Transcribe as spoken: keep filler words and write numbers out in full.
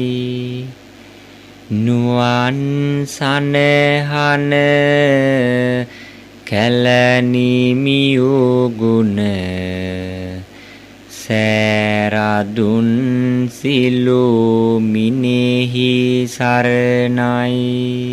නුවන් සනහන කැලනිමියෝ ගුණ සෑරදුන් සිලෝ මිනෙහි සරණයි.